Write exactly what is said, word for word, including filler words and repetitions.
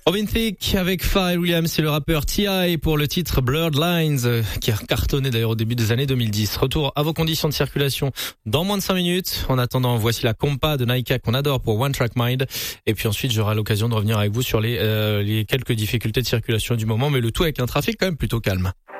Robin Thicke avec Pharrell Williams, c'est le rappeur T I pour le titre Blurred Lines, qui a cartonné d'ailleurs au début des années deux mille dix. Retour à vos conditions de circulation dans moins de cinq minutes. En attendant, voici la compa de Naika qu'on adore pour One Track Mind. Et puis ensuite, j'aurai l'occasion de revenir avec vous sur les, euh, les quelques difficultés de circulation du moment, mais le tout avec un trafic quand même plutôt calme.